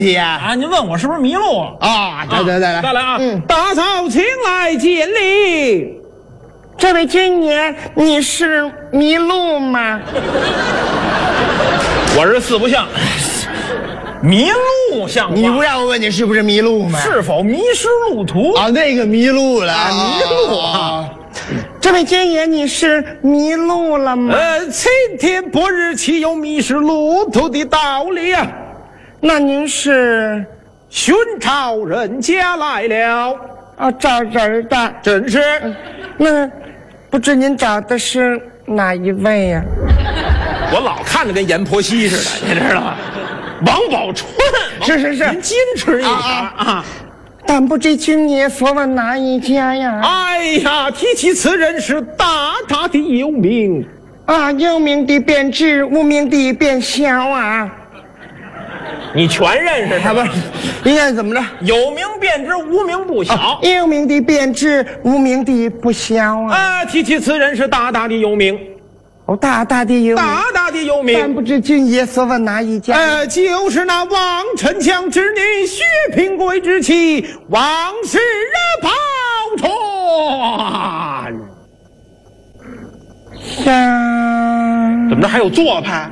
呀？ 啊，您问我是不是迷路了？ 啊，对， 再来啊！ 大嫂请来见礼。 这位军爷，你是迷路吗？ 我是四不像，迷路像话。 你不让我问你是不是迷路吗？ 是否迷失路途啊，那个迷路了， 迷路啊！ 这位军爷，你是迷路了吗？ 晴天白日岂有迷失路途的道理啊？ 那您是寻找人家来了啊，找人的， 正是。 那不知您找的是哪一位呀？ 我老看着跟阎婆惜似的，你知道吗？王宝钏， 是， 您矜持一点啊！ 但不知军爷所问哪一家呀？ 哎呀，提起此人是大大的有名啊，有名的便知，无名的便晓啊。 你全认识他不是？应该怎么着？ 有名便知，无名不晓。 有名的便知，无名的不晓啊。 提起此人是大大的有名。 哦，大大的有名， 大大的有名。 但不知军爷所问哪一家？ 就是那王丞相之女薛平贵之妻王氏宝钏。 呀， 怎么着还有做派？